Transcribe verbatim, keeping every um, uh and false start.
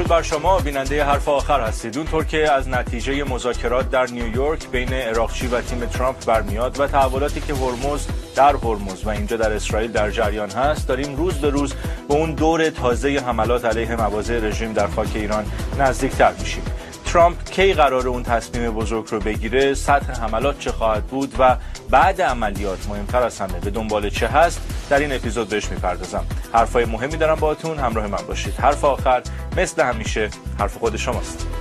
درود بر شما بیننده حرف آخر هستید. اونطور که از نتیجه مذاکرات در نیویورک بین عراقچی و تیم ترامپ برمیاد و تحولاتی که هرمز در هرمز و اینجا در اسرائیل در جریان هست، داریم روز به روز به اون دور تازه حملات علیه مواضع رژیم در خاک ایران نزدیکتر میشیم. ترامپ کی قراره اون تصمیم بزرگ رو بگیره؟ سطح حملات چه خواهد بود و بعد عملیات مهمتر از همه به دنبال چه هست؟ در این اپیزود بهش میپردازم. حرفای مهمی دارم باهاتون، همراه من باشید. حرف آخر مثل همیشه حرف خود شماست.